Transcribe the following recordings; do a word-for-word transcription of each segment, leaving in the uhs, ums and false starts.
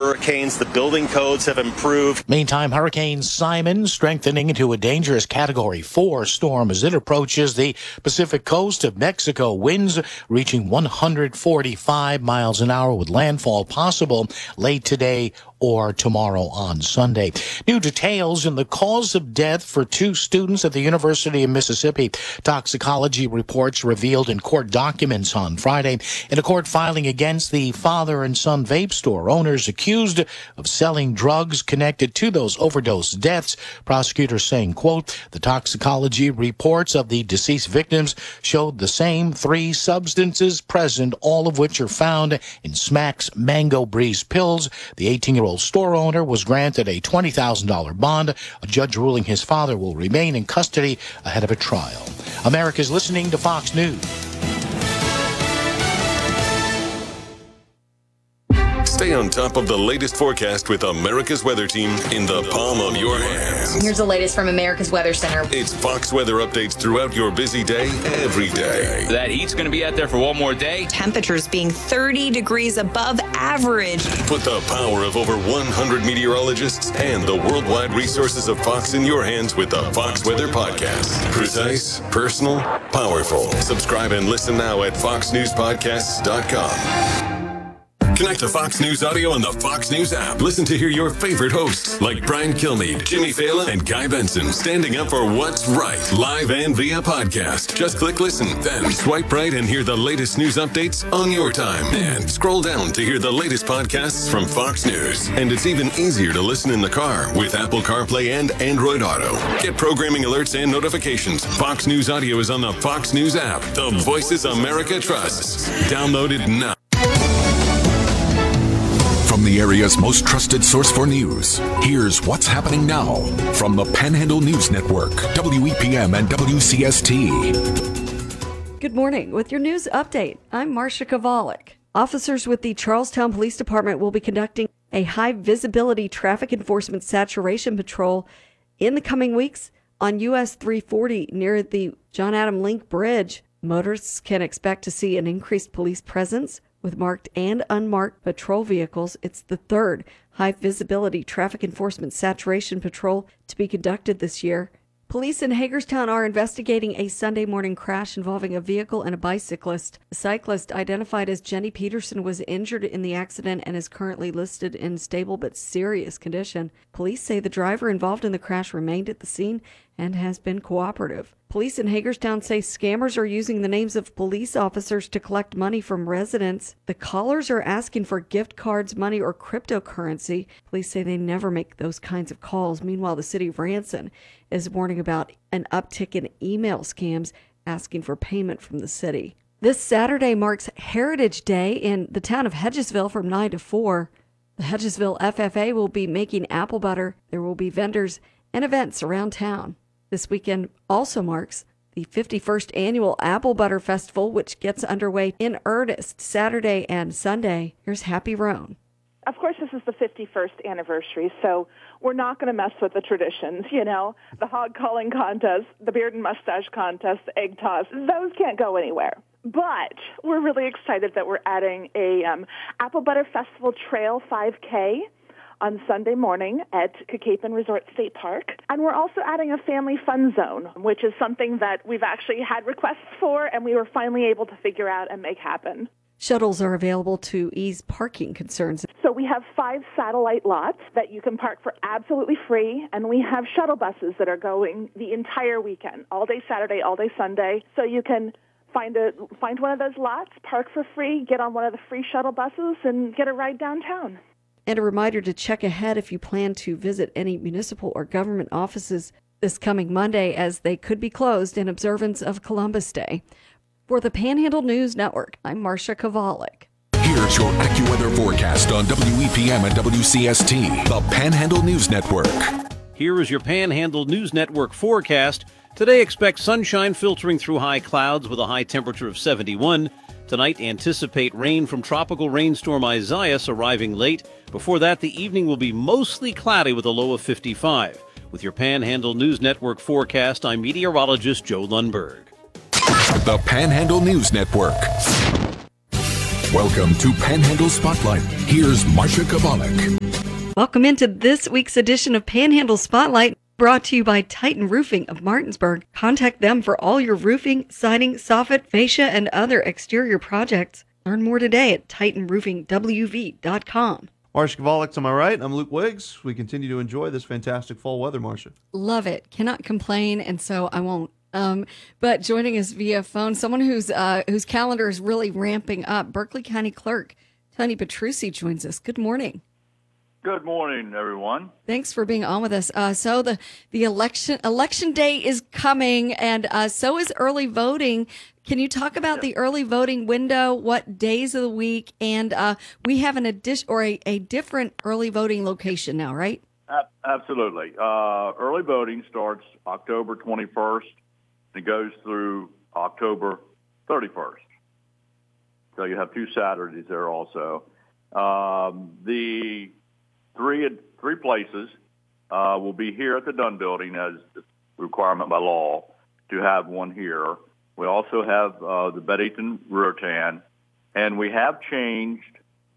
hurricanes. The building codes have improved. Meantime, Hurricane Simon strengthening into a dangerous Category four storm as it approaches the Pacific coast of Mexico. Winds reaching one hundred forty-five miles an hour with landfall possible late today or tomorrow on Sunday. New details in the cause of death for two students at the University of Mississippi. Toxicology reports revealed in court documents on Friday in a court filing against the father and son vape store owners accused of selling drugs connected to those overdose deaths. Prosecutors saying, quote, the toxicology reports of the deceased victims showed the same three substances present, all of which are found in Smack's Mango Breeze pills. The eighteen-year-old store owner was granted a twenty thousand dollars bond, a judge ruling his father will remain in custody ahead of a trial. America's listening to Fox News. Stay on top of the latest forecast with America's Weather Team in the palm of your hands. Here's the latest from America's Weather Center. It's Fox weather updates throughout your busy day, every day. That heat's going to be out there for one more day. Temperatures being thirty degrees above average. Put the power of over one hundred meteorologists and the worldwide resources of Fox in your hands with the Fox Weather Podcast. Precise, personal, powerful. Subscribe and listen now at fox news podcasts dot com. Connect to Fox News Audio on the Fox News app. Listen to hear your favorite hosts like Brian Kilmeade, Jimmy Fallon, and Guy Benson standing up for what's right, live and via podcast. Just click listen, then swipe right and hear the latest news updates on your time. And scroll down to hear the latest podcasts from Fox News. And it's even easier to listen in the car with Apple CarPlay and Android Auto. Get programming alerts and notifications. Fox News Audio is on the Fox News app. The voices America trusts. Download it now. From the area's most trusted source for news, here's what's happening now from the Panhandle News Network, W E P M and W C S T. Good morning. With your news update, I'm Marcia Kovalik. Officers with the Charlestown Police Department will be conducting a high-visibility traffic enforcement saturation patrol in the coming weeks on U S three forty near the John Adam Link Bridge. Motorists can expect to see an increased police presence with marked and unmarked patrol vehicles. It's the third high-visibility traffic enforcement saturation patrol to be conducted this year. Police in Hagerstown are investigating a Sunday morning crash involving a vehicle and a bicyclist. A cyclist identified as Jenny Peterson was injured in the accident and is currently listed in stable but serious condition. Police say the driver involved in the crash remained at the scene and has been cooperative. Police in Hagerstown say scammers are using the names of police officers to collect money from residents. The callers are asking for gift cards, money, or cryptocurrency. Police say they never make those kinds of calls. Meanwhile, the city of Ranson is warning about an uptick in email scams asking for payment from the city. This Saturday marks Heritage Day in the town of Hedgesville from nine to four. The Hedgesville F F A will be making apple butter. There will be vendors and events around town. This weekend also marks the fifty-first Annual Apple Butter Festival, which gets underway in earnest Saturday and Sunday. Here's Happy Roan. Of course, this is the fifty-first anniversary, so we're not going to mess with the traditions, you know. The hog calling contest, the beard and mustache contest, the egg toss, those can't go anywhere. But we're really excited that we're adding a um, Apple Butter Festival Trail five K on Sunday morning at Cacapen Resort State Park. And we're also adding a family fun zone, which is something that we've actually had requests for and we were finally able to figure out and make happen. Shuttles are available to ease parking concerns. So we have five satellite lots that you can park for absolutely free, and we have shuttle buses that are going the entire weekend, all day Saturday, all day Sunday. So you can find a find one of those lots, park for free, get on one of the free shuttle buses, and get a ride downtown. And a reminder to check ahead if you plan to visit any municipal or government offices this coming Monday, as they could be closed in observance of Columbus Day. For the Panhandle News Network, I'm Marcia Kovalik. Here's your AccuWeather forecast on W E P M and W C S T, the Panhandle News Network. Here is your Panhandle News Network forecast. Today, expect sunshine filtering through high clouds with a high temperature of seventy-one. Tonight, anticipate rain from tropical rainstorm Isaias arriving late. Before that, the evening will be mostly cloudy with a low of fifty-five. With your Panhandle News Network forecast, I'm meteorologist Joe Lundberg. The Panhandle News Network. Welcome to Panhandle Spotlight. Here's Marcia Kovalik. Welcome into this week's edition of Panhandle Spotlight, brought to you by Titan Roofing of Martinsburg. Contact them for all your roofing, siding, soffit, fascia, and other exterior projects. Learn more today at titan roofing w v dot com. Marsha Kavalik to my right. I'm Luke Wiggs. We continue to enjoy this fantastic fall weather, Marsha. Love it. Cannot complain, and so I won't. Um, but joining us via phone, someone whose uh, whose calendar is really ramping up, Berkeley County Clerk Tony Petrucci joins us. Good morning. Good morning, everyone. Thanks for being on with us. Uh, so the the election election day is coming, and uh, so is early voting. Can you talk about yes. the early voting window? What days of the week? And uh, we have an addition or a, a different early voting location now, right? Absolutely. Uh, early voting starts October twenty-first and goes through October thirty-first. So you have two Saturdays there also. Um, the three three places uh, will be here at the Dunn Building as a requirement by law to have one here. We also have uh, the Bennington Ruritan, and we have changed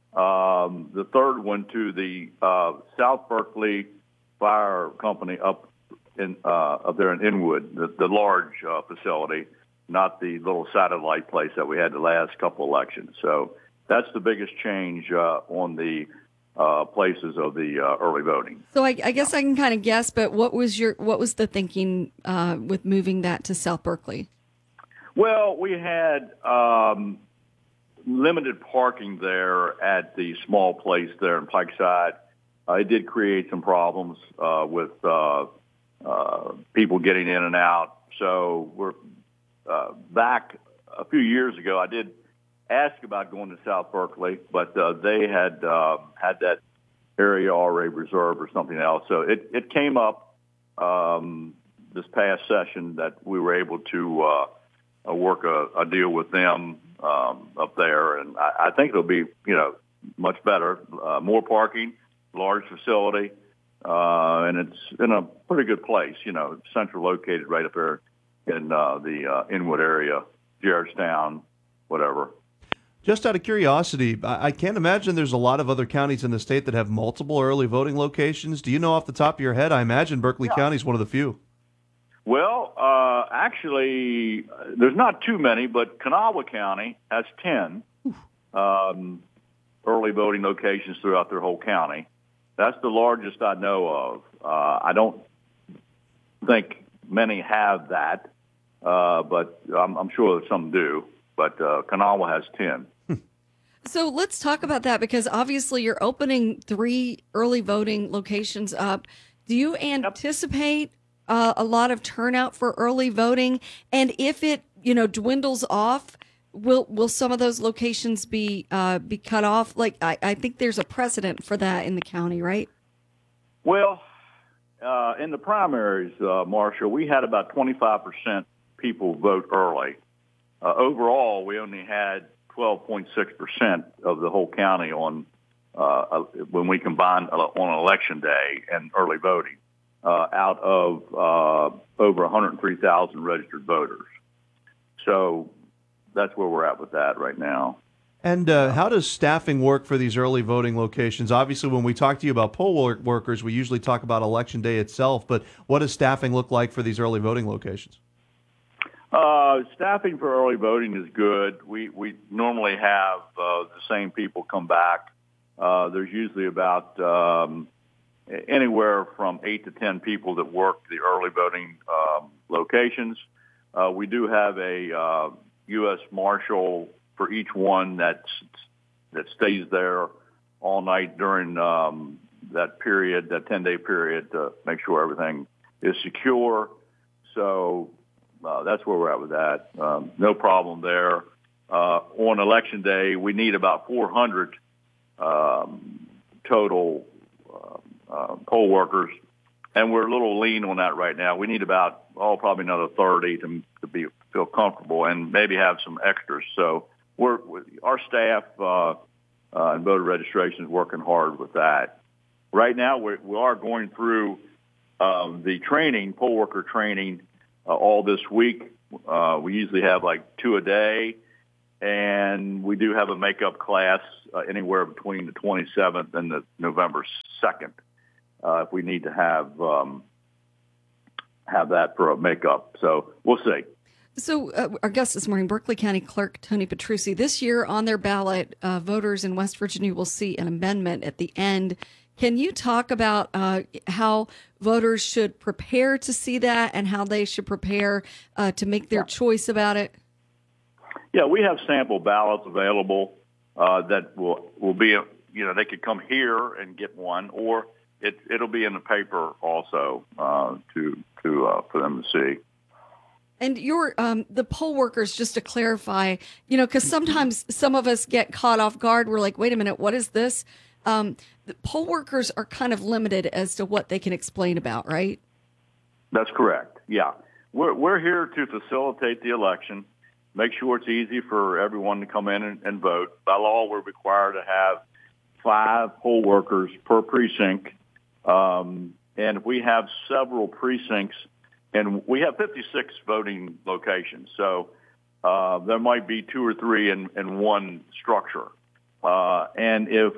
um, the third one to the uh, South Berkeley Fire Company up in uh, up there in Inwood, the, the large uh, facility, not the little satellite place that we had the last couple elections. So that's the biggest change uh, on the uh, places of the uh, early voting. So I, I guess I can kind of guess, but what was your what was the thinking uh, with moving that to South Berkeley? Well, we had um, limited parking there at the small place there in Pikeside. Uh, it did create some problems uh, with uh, uh, people getting in and out. So we're uh, back a few years ago. I did ask about going to South Berkeley, but uh, they had uh, had that area already reserved or something else. So it, it came up um, this past session that we were able to uh, uh, work a, a deal with them um, up there, and I, I think it'll be, you know, much better, uh, more parking, large facility, uh, and it's in a pretty good place, you know, central located right up there in uh, the uh, Inwood area, Jarrettstown, whatever. Just out of curiosity, I, I can't imagine there's a lot of other counties in the state that have multiple early voting locations. Do you know off the top of your head? I imagine Berkeley yeah. County is one of the few. Well, uh, actually, there's not too many, but Kanawha County has ten um, early voting locations throughout their whole county. That's the largest I know of. Uh, I don't think many have that, uh, but I'm, I'm sure that some do. But uh, Kanawha has ten. So let's talk about that, because obviously you're opening three early voting locations up. Do you anticipate uh, a lot of turnout for early voting? And if it, you know, dwindles off, will will some of those locations be uh, be cut off? Like I, I think there's a precedent for that in the county, right? Well, uh, in the primaries, uh, Marsha, we had about twenty-five percent people vote early. Uh, overall, we only had twelve point six percent of the whole county on uh, when we combined uh, on election day and early voting uh, out of uh, over one hundred three thousand registered voters. So that's where we're at with that right now. And uh, how does staffing work for these early voting locations? Obviously, when we talk to you about poll work workers, we usually talk about election day itself, but what does staffing look like for these early voting locations? Uh, staffing for early voting is good. We we normally have uh, the same people come back. Uh, there's usually about um, anywhere from eight to ten people that work the early voting um, locations. Uh, we do have a uh, U S Marshal for each one that's, that stays there all night during um, that period, that ten-day period, to make sure everything is secure. So Uh, that's where we're at with that. Um, no problem there. Uh, on election day, we need about four hundred um, total uh, uh, poll workers, and we're a little lean on that right now. We need about, oh, probably another thirty to, to be feel comfortable and maybe have some extras. So we're our staff uh, uh, and voter registration is working hard with that. Right now, we're, we are going through um, the training, poll worker training, Uh, all this week. Uh, we usually have like two a day, and we do have a makeup class uh, anywhere between the twenty-seventh and the November second. Uh, if we need to have um, have that for a makeup, so we'll see. So uh, our guest this morning, Berkeley County Clerk Tony Petrucci. This year on their ballot, uh, voters in West Virginia will see an amendment at the end. Can you talk about uh, how voters should prepare to see that and how they should prepare uh, to make their yeah. choice about it? Yeah, we have sample ballots available uh, that will will be, you know, they could come here and get one, or it it'll be in the paper also uh, to to uh, for them to see. And your um, the poll workers, just to clarify, you know, because sometimes some of us get caught off guard. We're like, wait a minute, what is this? Um, the poll workers are kind of limited as to what they can explain about, right? That's correct. Yeah, we're we're here to facilitate the election, make sure it's easy for everyone to come in and, and vote. By law, we're required to have five poll workers per precinct, um, and if we have several precincts. And we have fifty-six voting locations, so uh, there might be two or three in, in one structure. Uh, and if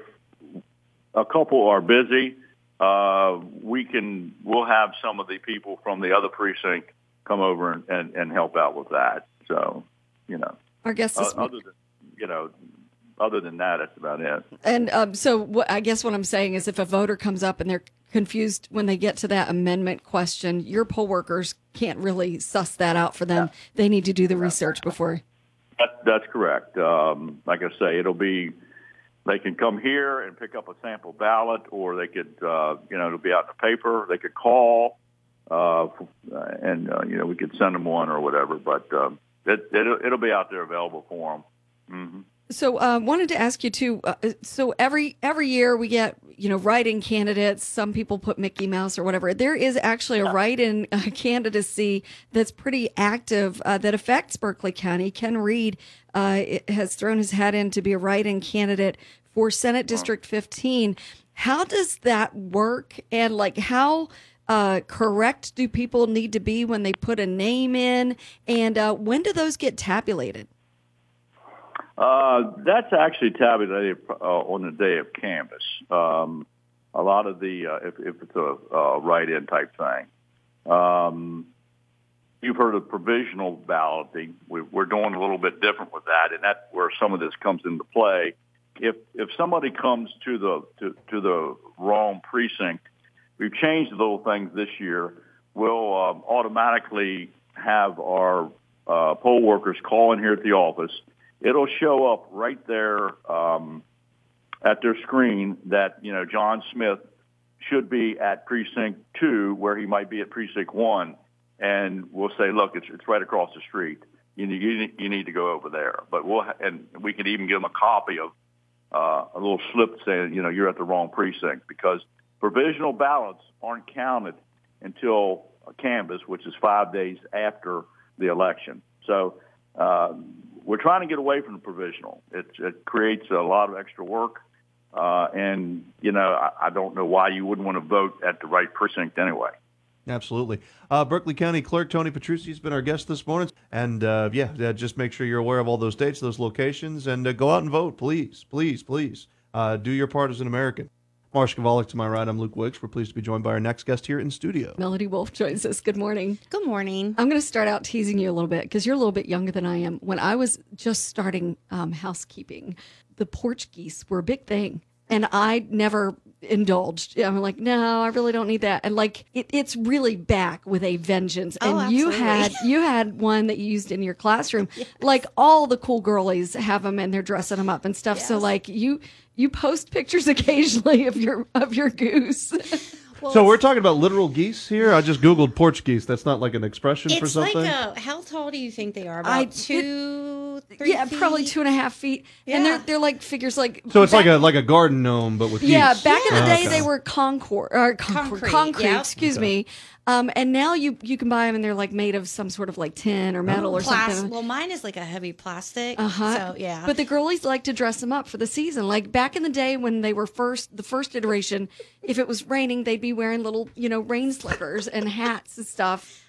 a couple are busy, uh, we can we'll have some of the people from the other precinct come over and, and, and help out with that. So, you know, our guest is uh, other than you know. Other than that, that's about it. And um, so what, I guess what I'm saying is if a voter comes up and they're confused when they get to that amendment question, your poll workers can't really suss that out for them. Yeah. They need to do the research before. That, that's correct. Um, like I say, it'll be, they can come here and pick up a sample ballot, or they could, uh, you know, it'll be out in the paper. They could call, uh, and, uh, you know, we could send them one or whatever. But um, it, it'll, it'll be out there available for them. Mm-hmm. So I uh, wanted to ask you, too, uh, so every every year we get, you know, write-in candidates. Some people put Mickey Mouse or whatever. There is actually a write-in uh, candidacy that's pretty active uh, that affects Berkeley County. Ken Reed uh, has thrown his hat in to be a write-in candidate for Senate District fifteen. How does that work? And, like, how uh, correct do people need to be when they put a name in? And uh, when do those get tabulated? Uh, that's actually tabulated uh, on the day of canvass. Um, a lot of the, uh, if, if it's a uh, write-in type thing. Um, you've heard of provisional balloting. We, we're doing a little bit different with that, and that's where some of this comes into play. If if somebody comes to the to, to the wrong precinct, we've changed the little things this year. We'll um, automatically have our uh, poll workers call in here at the office. It'll show up right there um, at their screen that, you know, John Smith should be at precinct two where he might be at precinct one. And we'll say, look, it's it's right across the street. You need, you need, you need to go over there. But we'll and we can even give them a copy of uh, a little slip saying, you know, you're at the wrong precinct, because provisional ballots aren't counted until a canvass, which is five days after the election. So um, we're trying to get away from the provisional. It, it creates a lot of extra work. Uh, and, you know, I, I don't know why you wouldn't want to vote at the right precinct anyway. Absolutely. Uh, Berkeley County Clerk Tony Petrucci has been our guest this morning. And, uh, yeah, uh, just make sure you're aware of all those dates, those locations, and uh, go out and vote, please, please, please. Uh, do your part as an American. Marsha Kavalik to my right. I'm Luke Wicks. We're pleased to be joined by our next guest here in studio. Melody Wolf joins us. Good morning. Good morning. I'm going to start out teasing you a little bit because you're a little bit younger than I am. When I was just starting um, housekeeping, the porch geese were a big thing. And I never indulged. I'm like, no, I really don't need that. And like, it, it's really back with a vengeance. And oh, you had you had one that you used in your classroom. Yes. Like all the cool girlies have them, and they're dressing them up and stuff. Yes. So like you you post pictures occasionally of your of your goose. Well, so we're talking about literal geese here? I just Googled porch geese. That's not like an expression for something? It's like a, how tall do you think they are? About I, two, it, three Yeah, feet? probably two and a half feet. Yeah. And they're they're like figures like... So it's back, like a like a garden gnome, but with yeah, geese. Yeah, back in the oh, day okay. they were Concord, or Concord, concrete, concrete yep. excuse okay. me. Um, and now you you can buy them, and they're like made of some sort of like tin or metal oh, or Plas- something. Well, mine is like a heavy plastic. Uh-huh. So, yeah. But the girlies like to dress them up for the season. Like back in the day when they were first, the first iteration, if it was raining, they'd be wearing little, you know, rain slippers and hats and stuff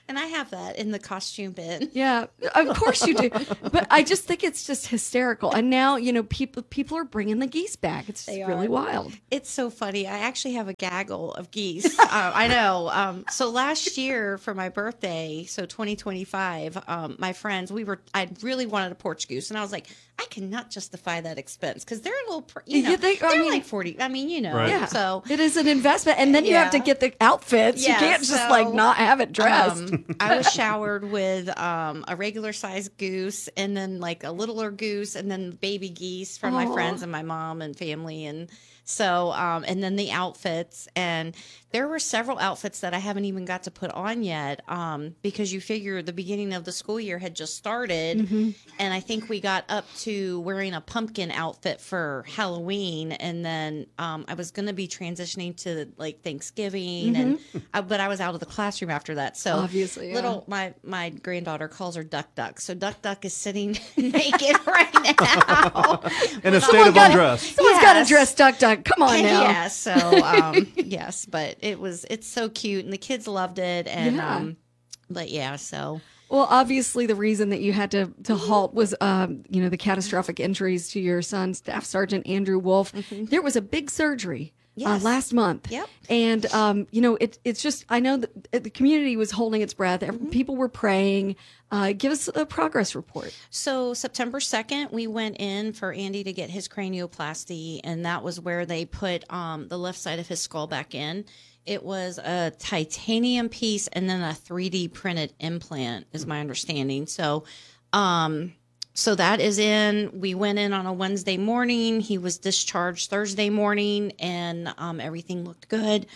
And I have that in the costume bin. Yeah, of course you do. But I just think it's just hysterical. And now, you know, people people are bringing the geese back. It's They really are. wild. It's so funny. I actually have a gaggle of geese. uh, I know. Um, so last year for my birthday, so twenty twenty-five, um, my friends, we were, I really wanted a porch goose. And I was like, I cannot justify that expense because they're a little, pr- you know, You think- I they're mean- like forty. I mean, you know, Right. Yeah. so. It is an investment. And then you have to Yeah. get the outfits. Yeah, you can't just so, like not have it dressed. Um, I was showered with um, a regular sized goose and then like a littler goose and then baby geese from my Aw. friends and my mom and family. And so, um, and then the outfits. And there were several outfits that I haven't even got to put on yet um, because you figure the beginning of the school year had just started. Mm-hmm. And I think we got up to wearing a pumpkin outfit for Halloween. And then um, I was going to be transitioning to like Thanksgiving. And I, but I was out of the classroom after that. So Obviously, yeah. little, my, my granddaughter calls her Duck Duck. So Duck Duck is sitting naked right now. In a state Someone of gotta- undress. Someone's got to Yes. dress Duck Duck. Come on now. Yeah, so um, yes, but it was it's so cute and the kids loved it and Yeah. um, but yeah, so Well, obviously, the reason that you had to, to halt was, um, you know, the catastrophic injuries to your son, Staff Sergeant Andrew Wolf. There was a big surgery uh, Yes. last month. Yep. And, um, you know, it, it's just, I know that the community was holding its breath. Every- People were praying. Uh, give us a progress report. So September second, we went in for Andy to get his cranioplasty, and that was where they put um, the left side of his skull back in. It was a titanium piece and then a three D printed implant, is my understanding. So, um, so that is in. We went in on a Wednesday morning. He was discharged Thursday morning, and um, everything looked good.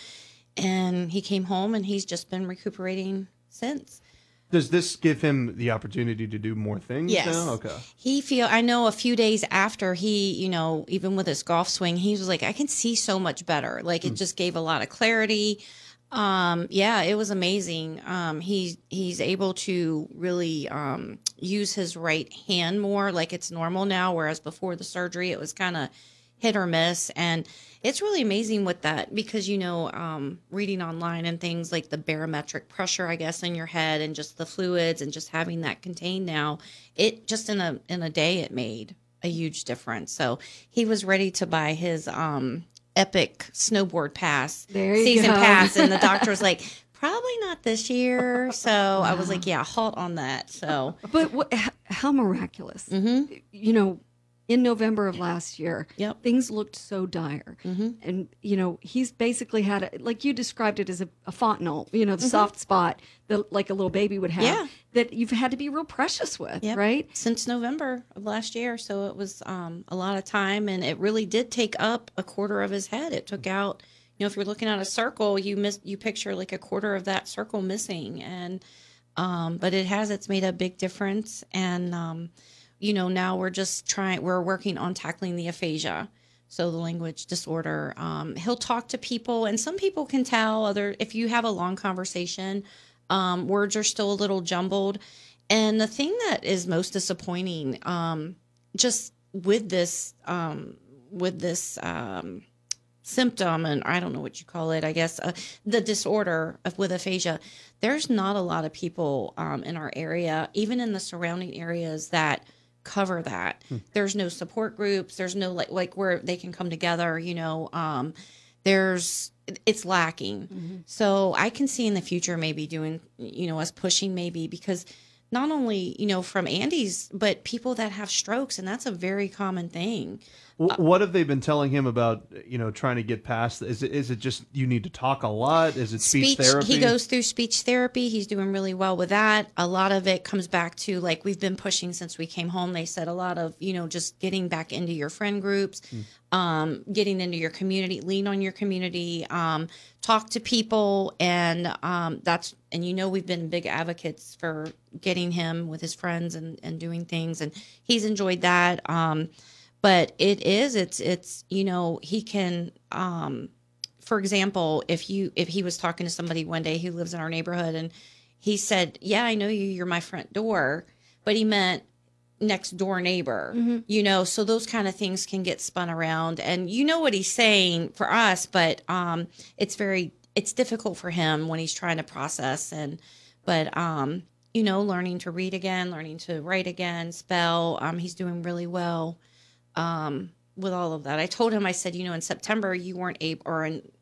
And he came home, and he's just been recuperating since. Does this give him the opportunity to do more things Yes. now? Okay. He feel I know a few days after he, you know, even with his golf swing, he was like, I can see so much better. Like it just gave a lot of clarity. Um, yeah, it was amazing. Um, he he's able to really um use his right hand more like it's normal now, whereas before the surgery it was kind of hit or miss. And it's really amazing with that because, you know, um, reading online and things like the barometric pressure, I guess, in your head and just the fluids and just having that contained now, it just in a in a day it made a huge difference. So he was ready to buy his um, Epic snowboard pass, There you season go. pass. And the doctor was like, probably not this year. So I was like, yeah, halt on that. So, But what, h- how miraculous. mm-hmm. You know, in November of last year, Yep. things looked so dire. Mm-hmm. And, you know, he's basically had, a, like you described it as a, a fontanel, you know, the Mhm. soft spot that like a little baby would have, Yeah. that you've had to be real precious with, Yep. right? Since November of last year. So it was um, a lot of time, and it really did take up a quarter of his head. It took out, you know, if you're looking at a circle, you miss, you picture like a quarter of that circle missing. And, um, but it has, it's made a big difference. And, um, you know, now we're just trying, we're working on tackling the aphasia. So the language disorder. Um, he'll talk to people, and some people can tell other, if you have a long conversation, um, words are still a little jumbled. And the thing that is most disappointing, um, just with this, um, with this, um, symptom, and I don't know what you call it, I guess, uh, the disorder of with aphasia, there's not a lot of people, um, in our area, even in the surrounding areas that cover that. Hmm. There's no support groups. There's no like, like where they can come together, you know, um, there's, it's lacking. So I can see in the future maybe doing, you know, us pushing maybe because not only, you know, from Andy's, but people that have strokes, and that's a very common thing. Wh- What have they been telling him about, you know, trying to get past? Is it is it just you need to talk a lot? Is it speech, therapy? He goes through speech therapy. He's doing really well with that. A lot of it comes back to like we've been pushing since we came home. They said a lot of, you know, just getting back into your friend groups, um, getting into your community, lean on your community, um, talk to people. And um, that's, and you know, we've been big advocates for getting him with his friends and, and doing things. And he's enjoyed that. Um, But it is, it's, it's, you know, he can, um, for example, if you, if he was talking to somebody one day who lives in our neighborhood and he said, yeah, I know you, you're my front door, but he meant next door neighbor, Mhm. you know, so those kind of things can get spun around and you know what he's saying for us, but, um, it's very, it's difficult for him when he's trying to process and, but um, you know, learning to read again, learning to write again, spell. Um, he's doing really well um, with all of that. I told him, I said, you know, in September you weren't able, or in